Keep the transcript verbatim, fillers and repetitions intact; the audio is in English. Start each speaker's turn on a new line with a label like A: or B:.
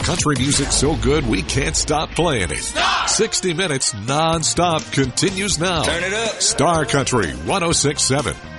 A: Country music so good we can't stop playing it.
B: Stop!
A: sixty minutes non-stop continues now.
B: Turn it up.
A: Star Country one oh six point seven.